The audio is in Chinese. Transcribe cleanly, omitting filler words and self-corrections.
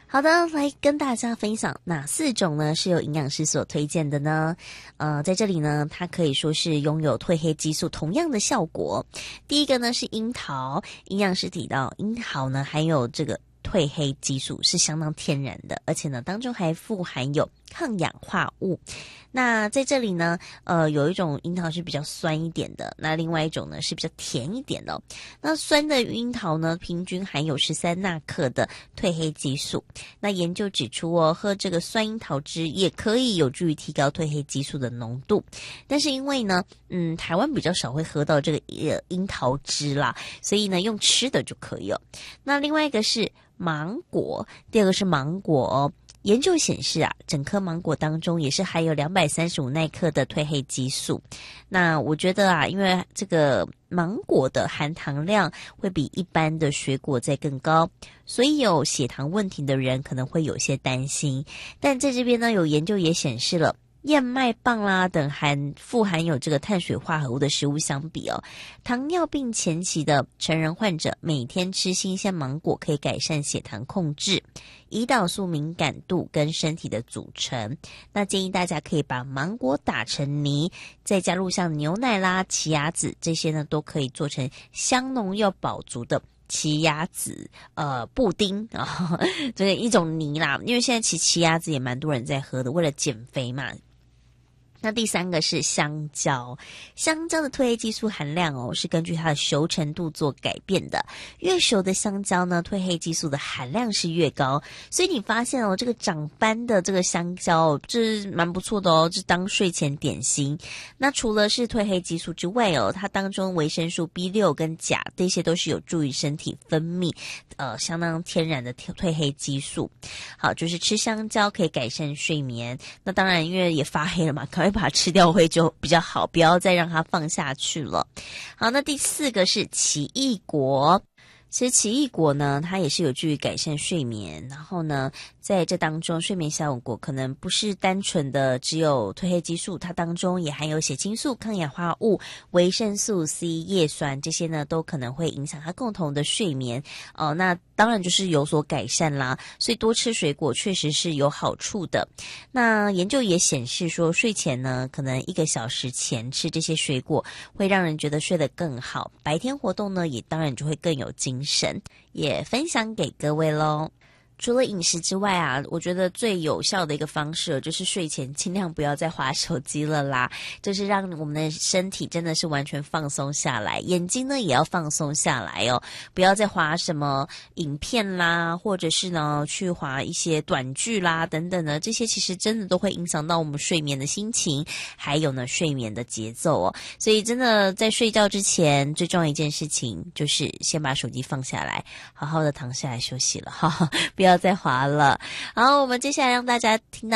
好的，来跟大家分享哪4种呢是由营养师所推荐的呢？在这里呢，它可以说是拥有褪黑激素同样的效果。第一个呢是樱桃，营养师提到樱桃呢含有这个褪黑激素是相当天然的，而且呢当中还富含有抗氧化物。那在这里呢，有一种樱桃是比较酸一点的，那另外一种呢是比较甜一点的哦。那酸的樱桃呢，平均含有13纳克的褪黑激素。那研究指出哦，喝这个酸樱桃汁也可以有助于提高褪黑激素的浓度。但是因为呢，台湾比较少会喝到这个樱桃汁啦，所以呢用吃的就可以了。那另外一个是芒果，第二个是芒果哦。研究显示啊，整颗芒果当中也是含有235奈克的褪黑激素。那我觉得啊，因为这个芒果的含糖量会比一般的水果再更高，所以有血糖问题的人可能会有些担心。但在这边呢，有研究也显示了，燕麦棒啦等富含有这个碳水化合物的食物相比哦，糖尿病前期的成人患者每天吃新鲜芒果可以改善血糖控制、胰岛素敏感度跟身体的组成。那建议大家可以把芒果打成泥，再加入像牛奶啦、奇亚籽这些呢，都可以做成香浓又饱足的奇亚籽布丁啊，这个一种泥啦。因为现在奇亚籽也蛮多人在喝的，为了减肥嘛。那第3个是香蕉，香蕉的褪黑激素含量哦是根据它的熟程度做改变的，越熟的香蕉呢，褪黑激素的含量是越高，所以你发现哦，这个长斑的这个香蕉这是蛮不错的哦，这当睡前点心。那除了是褪黑激素之外哦，它当中维生素 B6 跟钾这些都是有助于身体分泌相当天然的褪黑激素。好，就是吃香蕉可以改善睡眠。那当然因为也发黑了嘛，赶快把它吃掉会就比较好，不要再让它放下去了。好，那第4个是奇异果。其实奇异果呢，它也是有助于改善睡眠，然后呢在这当中睡眠效果可能不是单纯的只有褪黑激素，它当中也含有血清素、抗氧化物、维生素 C、叶酸，这些呢都可能会影响它共同的睡眠那当然就是有所改善啦，所以多吃水果确实是有好处的。那研究也显示说，睡前呢可能1个小时前吃这些水果会让人觉得睡得更好，白天活动呢也当然就会更有精神，也分享给各位咯。除了饮食之外啊，我觉得最有效的一个方式就是睡前尽量不要再滑手机了啦，就是让我们的身体真的是完全放松下来，眼睛呢也要放松下来哦，不要再滑什么影片啦，或者是呢去滑一些短剧啦等等的，这些其实真的都会影响到我们睡眠的心情，还有呢睡眠的节奏哦。所以真的在睡觉之前，最重要一件事情就是先把手机放下来，好好的躺下来休息了哈，不要再滑了。好，我们接下来让大家听到